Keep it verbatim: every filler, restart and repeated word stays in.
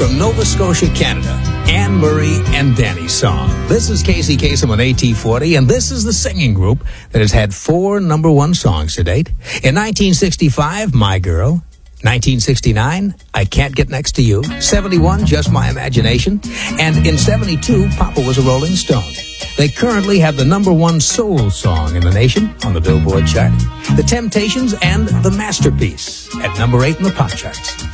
from Nova Scotia, Canada, Anne Murray and Danny's song. This is Casey Kasem with A T forty, and this is the singing group that has had four number one songs to date. In nineteen sixty-five, My Girl. nineteen sixty-nine, I Can't Get Next to You. seventy-one, Just My Imagination. And in seventy-two, Papa Was a Rolling Stone. They currently have the number one soul song in the nation on the Billboard chart. The Temptations and The Masterpiece at number eight in the pop charts.